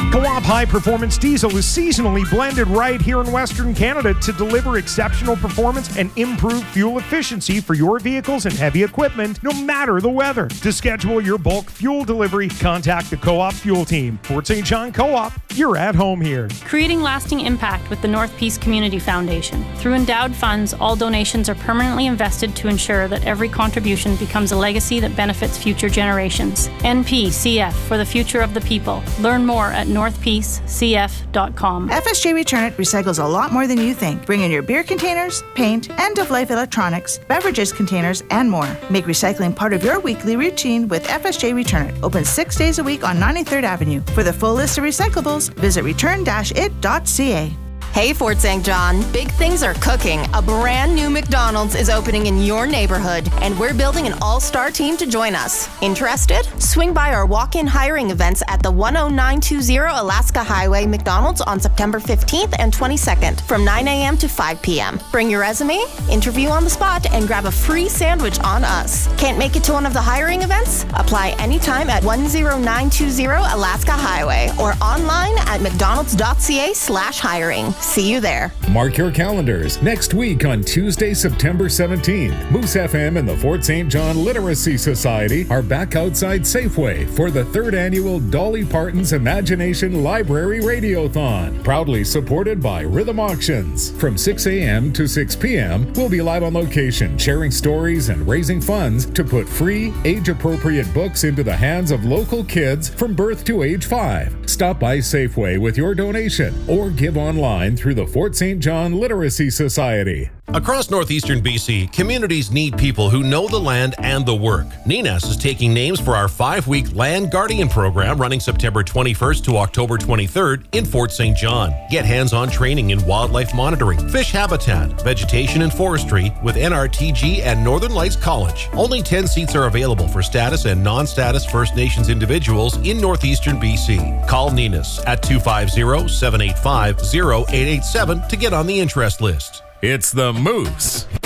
Co-op High Performance Diesel is seasonally blended right here in Western Canada to deliver exceptional performance and improved fuel efficiency for your vehicles and heavy equipment, no matter the weather. To schedule your bulk fuel delivery, contact the Co-op Fuel Team. Fort St. John Co-op, you're at home here. Creating lasting impact with the North Peace Community Foundation. Through endowed funds, all donations are permanently invested to ensure that every contribution becomes a legacy that benefits future generations. NPCF, for the future of the people. Learn more at northpeacecf.com. FSJ Return It recycles a lot more than you think. Bring in your beer containers, paint, end-of-life electronics, beverages containers, and more. Make recycling part of your weekly routine with FSJ Return It. Open 6 days a week on 93rd Avenue. For the full list of recyclables, visit return-it.ca. Hey, Fort St. John, big things are cooking. A brand new McDonald's is opening in your neighborhood, and we're building an all-star team to join us. Interested? Swing by our walk-in hiring events at the 10920 Alaska Highway McDonald's on September 15th and 22nd from 9 a.m. to 5 p.m. Bring your resume, interview on the spot, and grab a free sandwich on us. Can't make it to one of the hiring events? Apply anytime at 10920 Alaska Highway or online at mcdonalds.ca/hiring. See you there. Mark your calendars. Next week on Tuesday, September 17th, Moose FM and the Fort St. John Literacy Society are back outside Safeway for the 3rd annual Dolly Parton's Imagination Library Radiothon, proudly supported by Rhythm Auctions. From 6 a.m. to 6 p.m., we'll be live on location, sharing stories and raising funds to put free, age-appropriate books into the hands of local kids from birth to age 5. Stop by Safeway with your donation or give online through the Fort St. John Literacy Society. Across northeastern BC, communities need people who know the land and the work. NINAS is taking names for our 5-week Land Guardian program running September 21st to October 23rd in Fort St. John. Get hands-on training in wildlife monitoring, fish habitat, vegetation and forestry with NRTG and Northern Lights College. Only 10 seats are available for status and non-status First Nations individuals in northeastern BC. Call NINAS at 250-785-0887 to get on the interest list. It's the Moose